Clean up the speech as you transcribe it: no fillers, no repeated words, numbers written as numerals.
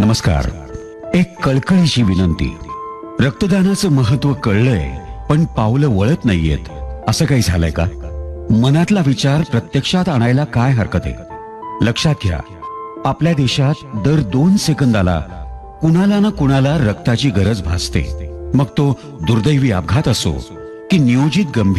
नमस्कार. एक कळकळीची विनंती. रक्तदानाचं महत्व कळलंय पण पावलं वळत नाहीयेत. असं काही झालंय का? मनातला विचार प्रत्यक्षात आणायला काय हरकत आहे? लक्षात घ्या, आपल्या देशात दर 2 सेकंदाला कुणाला ना कुणाला रक्ताची गरज भासते. मग तो दुर्दैवी अपघात असो की नियोजित गंभीर